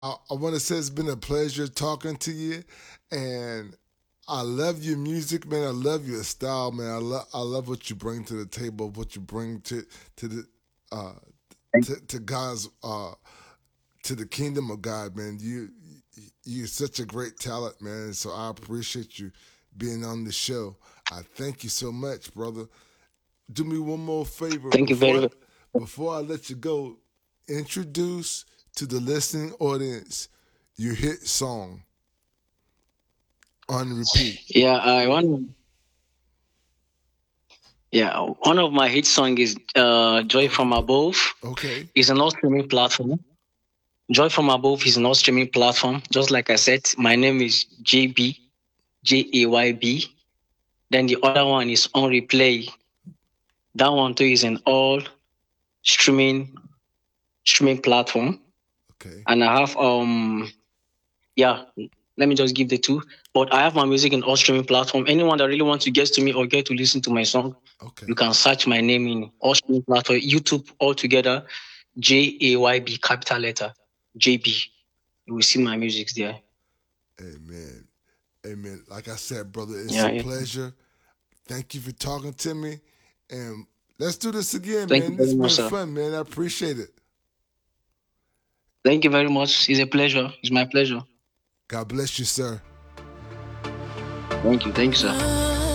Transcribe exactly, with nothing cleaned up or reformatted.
I, I want to say it's been a pleasure talking to you, and I love your music, man. I love your style, man. I love I love what you bring to the table, what you bring to to the uh, to, to God's uh, to the kingdom of God, man. You you're such a great talent, man. So I appreciate you being on the show. I thank you so much, brother. Do me one more favor Thank you before very I, much. before I let you go. Introduce to the listening audience your hit song on repeat. Yeah, I want. Yeah, one of my hit song is uh, "Joy from Above." Okay. It's an all streaming platform. Joy from Above is an all streaming platform. Just like I said, my name is J B J A Y B. Then the other one is on replay. That one too is an all streaming streaming platform. Okay. And I have um yeah, let me just give the two. But I have my music in all streaming platform. Anyone that really wants to get to me or get to listen to my song, you Okay. can search my name in all streaming platform, YouTube altogether, J A Y B capital letter, J B. You will see my music there. Amen. Amen. Like I said, brother, it's Yeah, a yeah. pleasure. Thank you for talking to me. And let's do this again, Thank you man. This very has much, been sir. fun, man. I appreciate it. Thank you very much. It's a pleasure. It's my pleasure. God bless you, sir. Thank you. Thank you, sir.